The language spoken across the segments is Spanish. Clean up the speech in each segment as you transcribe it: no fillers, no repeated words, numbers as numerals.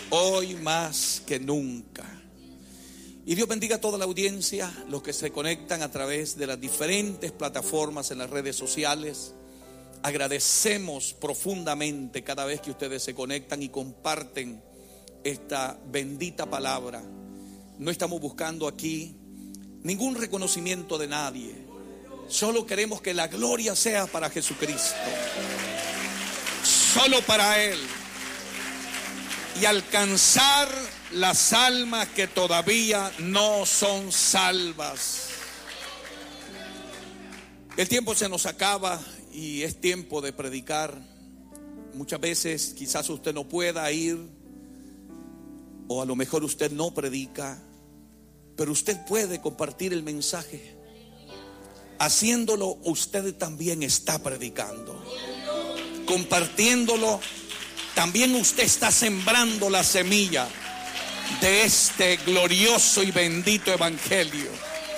hoy más que nunca. Y Dios bendiga a toda la audiencia, los que se conectan a través de las diferentes plataformas en las redes sociales. Agradecemos profundamente cada vez que ustedes se conectan y comparten esta bendita palabra. No estamos buscando aquí ningún reconocimiento de nadie. Solo queremos que la gloria sea para Jesucristo. Solo para Él. Y alcanzar las almas que todavía no son salvas. El tiempo se nos acaba y es tiempo de predicar. Muchas veces quizás usted no pueda ir, o a lo mejor usted no predica, pero usted puede compartir el mensaje. Haciéndolo, usted también está predicando. Compartiéndolo, también usted está sembrando la semilla de este glorioso y bendito evangelio.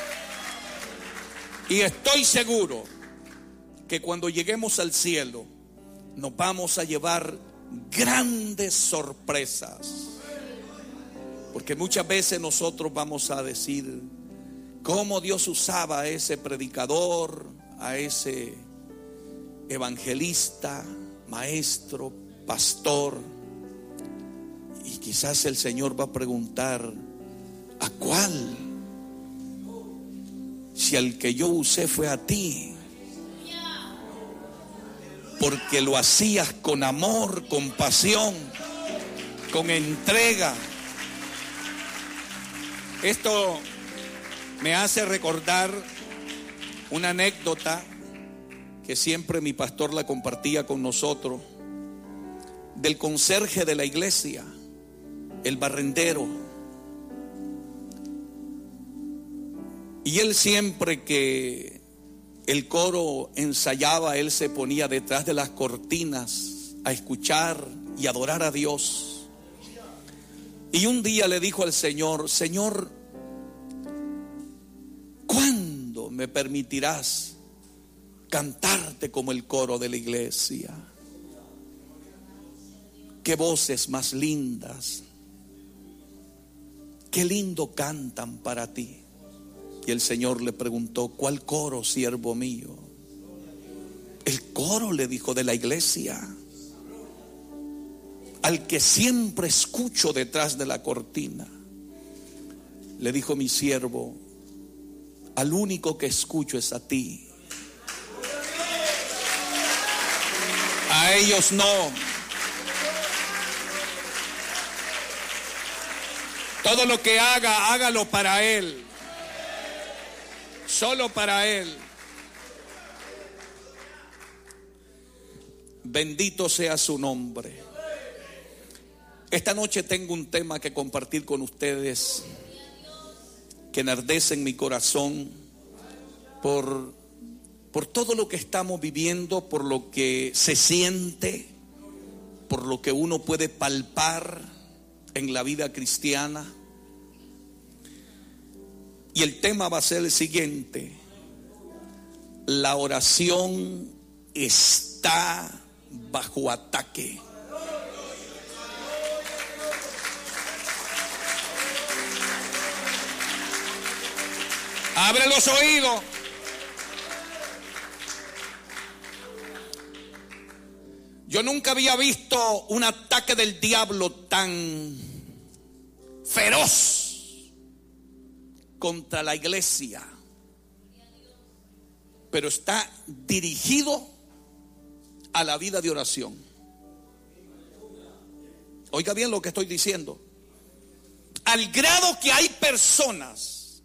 Y estoy seguro que cuando lleguemos al cielo nos vamos a llevar grandes sorpresas. Porque muchas veces nosotros vamos a decir cómo Dios usaba a ese predicador, a ese evangelista, maestro, pastor. Y quizás el Señor va a preguntar: ¿a cuál? Si al que yo usé fue a ti, porque lo hacías con amor, con pasión, con entrega. Esto me hace recordar una anécdota que siempre mi pastor la compartía con nosotros, del conserje de la iglesia, el barrendero. Y él, siempre que el coro ensayaba, él se ponía detrás de las cortinas a escuchar y adorar a Dios. Y un día le dijo al Señor: Señor, ¿cuándo me permitirás cantarte como el coro de la iglesia? Qué voces más lindas, qué lindo cantan para ti. Y el Señor le preguntó: ¿cuál coro, siervo mío? El coro, le dijo, de la iglesia, al que siempre escucho detrás de la cortina. Le dijo mi siervo: al único que escucho es a ti. A ellos no. Todo lo que haga, hágalo para Él. Solo para Él. Bendito sea su nombre. Esta noche tengo un tema que compartir con ustedes que enardece en mi corazón por todo lo que estamos viviendo, por lo que se siente, por lo que uno puede palpar en la vida cristiana. Y el tema va a ser el siguiente: la oración está bajo ataque. Abre los oídos. Yo nunca había visto un ataque del diablo tan feroz contra la iglesia, pero está dirigido a la vida de oración. Oiga bien lo que estoy diciendo. Al grado que hay personas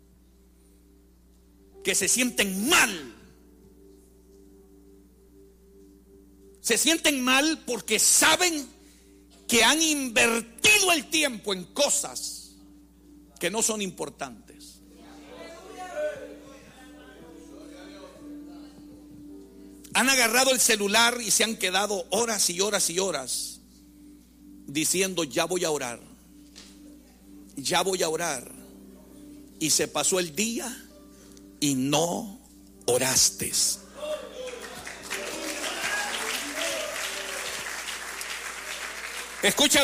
que se sienten mal. Se sienten mal porque saben que han invertido el tiempo en cosas que no son importantes. Han agarrado el celular y se han quedado horas y horas y horas diciendo: ya voy a orar, ya voy a orar. Y se pasó el día y no oraste. Escucha